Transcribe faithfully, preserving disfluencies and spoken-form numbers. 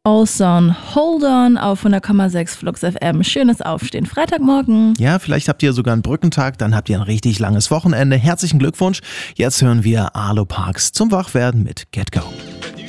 Ozone, Hold On auf hundert Komma sechs Flux F M. Schönes Aufstehen. Freitagmorgen. Ja, vielleicht habt ihr sogar einen Brückentag, dann habt ihr ein richtig langes Wochenende. Herzlichen Glückwunsch. Jetzt hören wir Arlo Parks zum Wachwerden mit Get Go.